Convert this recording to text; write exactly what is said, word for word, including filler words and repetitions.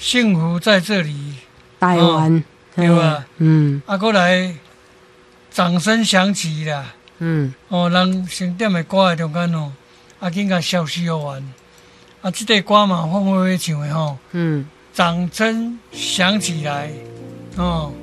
幸福在这里， 台湾、哦、 对吧？ 嗯， 啊，过来掌声响起啦， 嗯， 哦，人成点的歌的中间哦，啊，紧甲消息好完，啊，这个歌嘛，放花花唱的吼， 嗯， 掌声响起来，哦。